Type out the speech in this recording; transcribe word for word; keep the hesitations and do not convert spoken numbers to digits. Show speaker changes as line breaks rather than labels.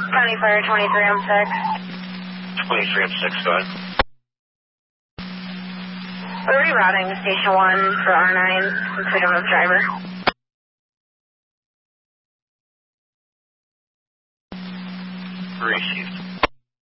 County Fire twenty-three M six.
twenty-three M six, go ahead.
We're rerouting to Station one for R nine in pursuit of the driver.
Received.